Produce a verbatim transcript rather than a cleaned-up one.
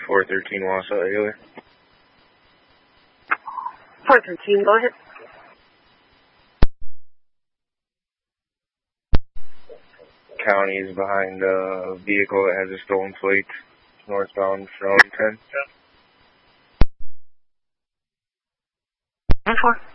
four thirteen Wausau regular. four thirteen, go ahead. County is behind a vehicle that has a stolen plate, northbound from ten. ten four.